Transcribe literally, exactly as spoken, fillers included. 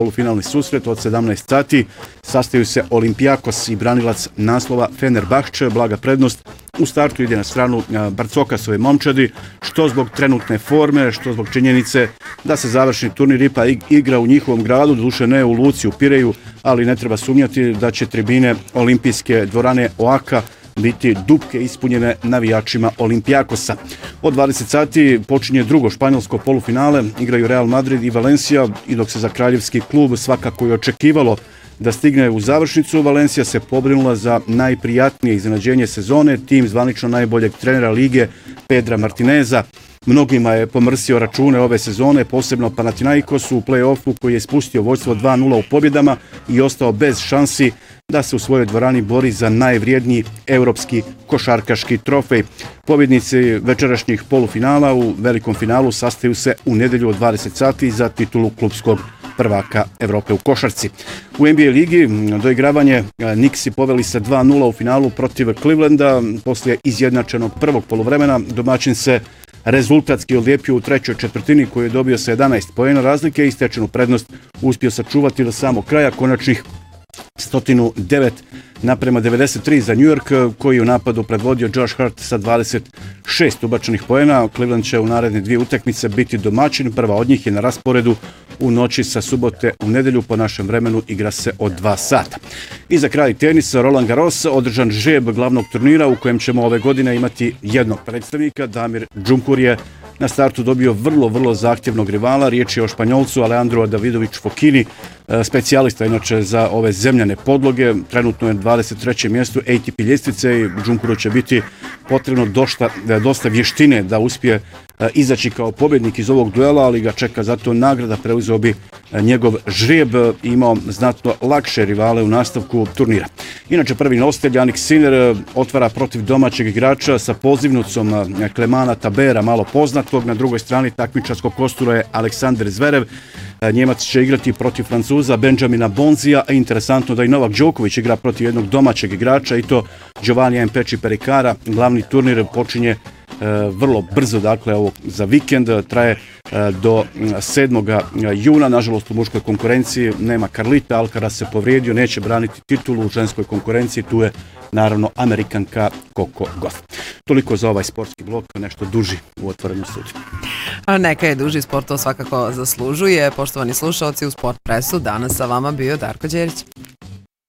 polufinalni susret od sedamnaest sati. Sastaju se Olympiakos i branilac naslova Fenerbahče. Blaga prednost u startu ide na stranu Barcokasove momčadi, što zbog trenutne forme, što zbog činjenice da se završni turnir ipak igra u njihovom gradu, doduše ne u Luci, u Pireju, ali ne treba sumnjati da će tribine olimpijske dvorane Oaka biti dupke ispunjene navijačima Olympiakosa. Od dvadeset sati počinje drugo španjolsko polufinale, igraju Real Madrid i Valencia, i dok se za kraljevski klub svakako je očekivalo da stigne u završnicu, Valencia se pobrinula za najprijatnije iznenađenje sezone, tim zvanično najboljeg trenera lige Pedra Martineza. Mnogima je pomrsio račune ove sezone, posebno Panathinaikosu u play-offu koji je spustio vođstvo dva nula u pobjedama i ostao bez šansi da se u svojoj dvorani bori za najvrijedniji europski košarkaški trofej. Pobjednici večerašnjih polufinala u velikom finalu sastaju se u nedjelju od dvadeset sati za titulu klubskog prvaka Evrope u košarci. U N B A ligi doigravanje Knicksi poveli sa dva nula u finalu protiv Clevelanda. Poslije izjednačenog prvog poluvremena domaćin se rezultatski odlijepio u trećoj četvrtini koju je dobio sa jedanaest poena razlike i stečenu prednost uspio sačuvati do samog kraja konačnih sto devet naprema devedeset tri za New York, koji je u napadu predvodio Josh Hart sa dvadeset šest ubačenih poena. Cleveland će u naredne dvije utakmice biti domaćin. Prva od njih je na rasporedu u noći sa subote u nedjelju, po našem vremenu igra se od dva sata. I za kraj tenisa, Roland Garros, održan žreb glavnog turnira u kojem ćemo ove godine imati jednog predstavnika. Damir Džumhur je na startu dobio vrlo, vrlo zahtjevnog rivala. Riječ je o Španjolcu Alejandro Davidović Fokini, specijalista inače za ove zemljane podloge. Trenutno je na dvadeset trećem mjestu A T P ljestvice i Džumhuru će biti potrebno dosta, dosta vještine da uspije izaći kao pobjednik iz ovog duela, ali ga čeka zato nagrada. Preuzeo bi njegov žrijeb i imao znatno lakše rivale u nastavku turnira. Inače, prvi nositelj Jannik Sinner otvara protiv domaćeg igrača sa pozivnicom Klemana Tabera, malo poznatog. Na drugoj strani takmičarskog kostura je Aleksander Zverev. Njemac će igrati protiv Francuza Benjamina Bonzija, a interesantno da i Novak Đoković igra protiv jednog domaćeg igrača, i to Giovannia Mpeči Perikara. Glavni turnir počinje vrlo brzo, dakle ovo za vikend, traje do sedmoga juna. Nažalost, u muškoj konkurenciji nema Carlita, Alcaraz se povrijedio, neće braniti titulu. U ženskoj konkurenciji tu je naravno Amerikanka Coco Gauff. Toliko za ovaj sportski blok, nešto duži u otvorenom studiju. A neka je duži sport, to svakako zaslužuje. Poštovani slušalci, u Sport Presu danas sa vama bio Darko Đerić.